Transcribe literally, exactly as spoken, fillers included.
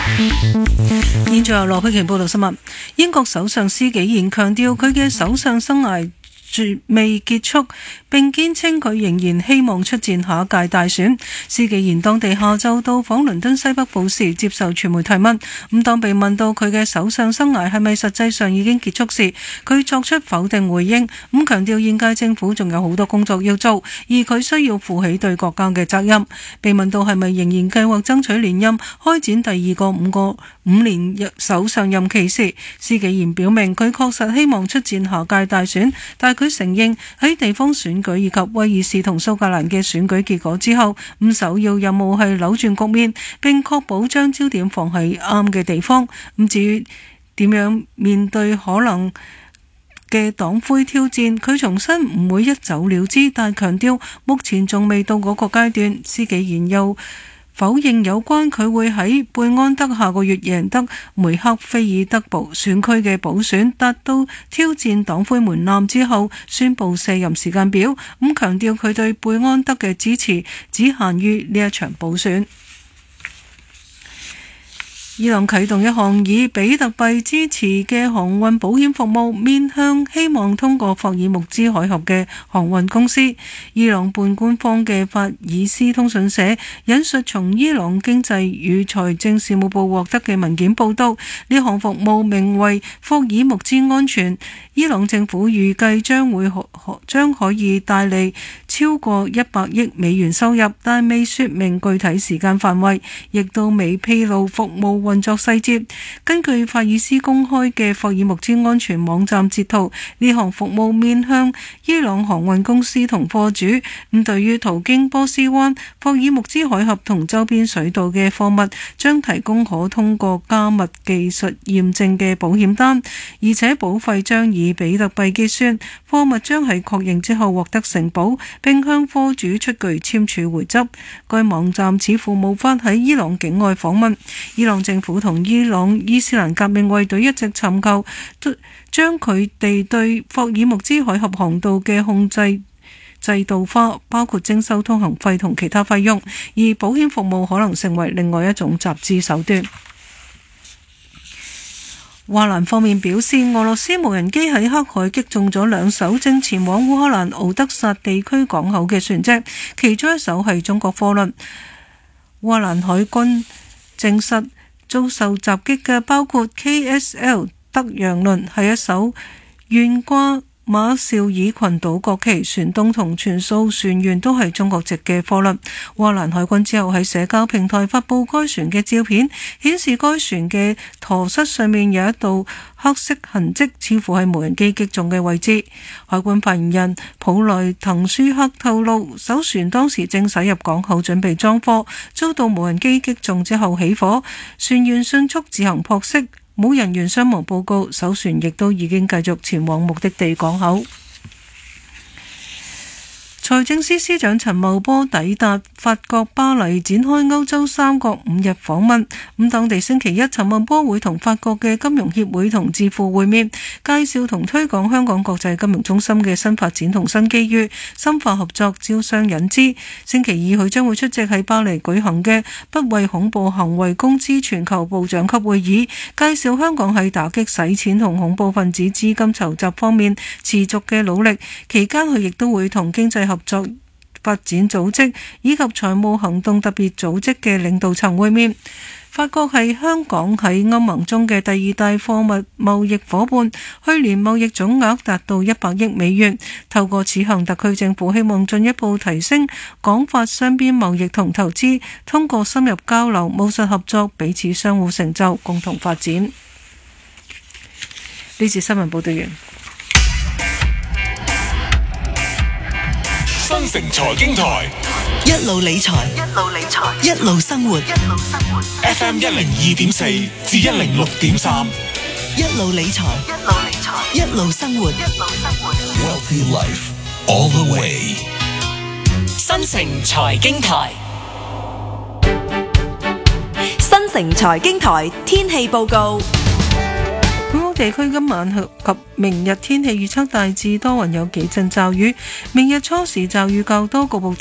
現在由羅佩瓊報道新聞。英國首相施紀賢強調佢嘅首相生涯絕未結束，並堅稱佢仍然希望出戰下一屆大選。施紀賢當地下晝到訪倫敦西北部時接受傳媒提問，咁當被問到佢嘅首相生涯係咪實際上已經結束時，佢作出否定回應，咁強調現屆政府仲有好多工作要做，而佢需要負起對國家嘅責任。被問到係咪仍然計劃爭取連任，開展第二個五個五年首相任期時，施紀賢表明佢確實希望出戰下屆大選，但係佢承認喺地方選舉以及威爾士同蘇格蘭嘅選舉結果之後，咁首要任務係扭轉局面，並確保將焦點放喺啱嘅地方。咁至於點樣面對可能嘅黨魁挑戰，佢重申唔會一走了之，但強調目前仲未到嗰個階段。施紀賢又否認有關佢會喺貝安德下個月贏得梅克菲爾德堡選區嘅補選，達到挑戰黨魁門檻之後，宣布卸任時間表。咁強調佢對貝安德嘅支持只限於呢一場補選。伊朗啟動一項以比特幣支持嘅航運保險服務，面向希望通過霍爾木茲海峽嘅航運公司。伊朗半官方嘅法爾斯通訊社引述從伊朗經濟與財政事務部獲得嘅文件報道，呢項服務名為霍爾木茲安全。伊朗政府預計將會可將可以帶嚟超過一百億美元收入，但未說明具體時間範圍，亦都未披露服務運作細節。根據法爾斯公開嘅霍爾木茲安全網站截圖，呢項服務面向伊朗航運公司同貨主。咁對於途經波斯灣、霍爾木茲海峽同周邊水道嘅貨物，將提供可通過加密技術驗證嘅保險單，而且保費將以比特幣結算。貨物將喺確認之後獲得承保，並向貨主出具簽署回執。該網站似乎無法喺伊朗境外訪問。伊朗政府同伊朗伊斯蘭革命衛隊一直尋求將佢哋對霍爾木茲海峽航道嘅控制制度化，包括徵收通行費同其他費用，而保險服務可能成為另外一種集資手段。烏克蘭方面表示，俄羅斯無人機喺黑海擊中咗兩艘正前往烏克蘭敖德薩地區港口嘅船隻，其中一艘係中國貨輪。烏克蘭海軍證實遭受襲擊嘅包括 K S L 德陽輪，係一艘懸掛馬紹爾群島國旗，船東同全數船員都係中國籍嘅貨輪。烏克蘭海軍之後喺社交平台發布該船嘅照片，顯示該船嘅舵室上面有一道黑色痕跡，似乎係無人機擊中嘅位置。海軍發言人普萊滕舒克透露，艘船當時正駛入港口準備裝貨，遭到無人機擊中之後起火，船員迅速自行撲熄。冇人員傷亡報告，艘船亦都已經繼續前往目的地港口。財政司司長陳茂波抵達法國巴黎，展開歐洲三國五日訪問。咁當地星期一，陳茂波會同法國嘅金融協會同智庫會面，介紹同推廣香港國際金融中心嘅新發展同新機遇，深化合作，招商引資。星期二，佢將會出席喺巴黎舉行嘅不為恐怖行為公知全球部長級會議，介紹香港喺打擊洗錢同恐怖分子資金籌集方面持續嘅努力。期間，佢亦都會同經濟合作發展組織以及財務行動特別組織嘅領導層會面。法國係香港喺歐盟中嘅第二大貨物貿易夥伴，去年貿易總額達到一百億美元。透過此行，特區政府希望進一步提升港法雙邊貿易同投資，通過深入交流、務實合作，彼此相互成就，共同發展。呢節新聞報道完。 新城財經台一路理財， 一路理財， 一路生活， 一路生活。 F M 一零二點四至一零六點三， 一路理財， 一路理財， 一路生活， 一路生活。 Wealthy Life all the way。 新城財經台， 新城財經台天氣報告。 本港地區今晚及明日天氣預測大致多雲，有幾陣驟雨。明日初時驟雨較多，局部